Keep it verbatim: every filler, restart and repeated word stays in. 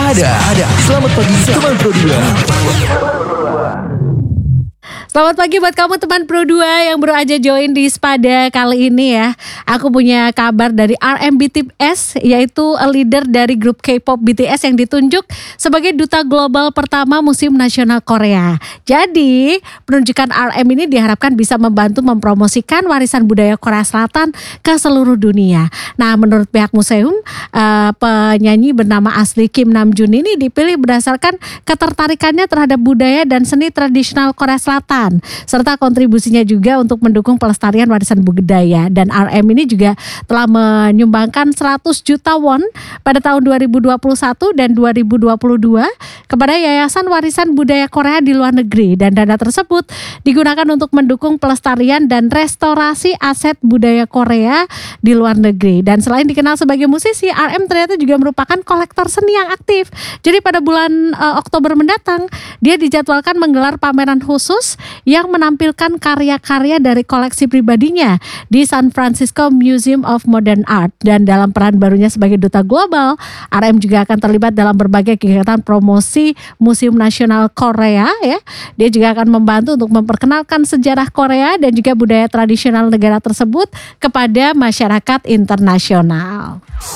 Ada, ada. Selamat pagi teman Pro dua. Selamat pagi buat kamu teman Pro dua yang baru aja join di Spada kali ini ya. Aku punya kabar dari R M B T S, yaitu leader dari grup K-pop B T S yang ditunjuk sebagai duta global pertama Museum Nasional Korea. Jadi penunjukan R M ini diharapkan bisa membantu mempromosikan warisan budaya Korea Selatan ke seluruh dunia. Nah, menurut pihak museum, uh, penyanyi bernama asli Kim Namjoon ini dipilih berdasarkan ketertarikannya terhadap budaya dan seni tradisional Korea Selatan, serta kontribusinya juga untuk mendukung pelestarian warisan budaya. Dan R M ini juga telah menyumbangkan seratus juta won pada tahun dua ribu dua puluh satu dan dua ribu dua puluh dua kepada Yayasan Warisan Budaya Korea di luar negeri, dan dana tersebut digunakan untuk mendukung pelestarian dan restorasi aset budaya Korea di luar negeri. Dan selain dikenal sebagai musisi, R M ternyata juga merupakan kolektor seni yang aktif. Jadi pada bulan uh, Oktober mendatang dia dijadwalkan menggelar pameran khusus yang menampilkan karya-karya dari koleksi pribadinya di San Francisco Museum of Modern Art. Dan dalam peran barunya sebagai duta global, R M juga akan terlibat dalam berbagai kegiatan promosi Museum Nasional Korea ya. Dia juga akan membantu untuk memperkenalkan sejarah Korea dan juga budaya tradisional negara tersebut kepada masyarakat internasional.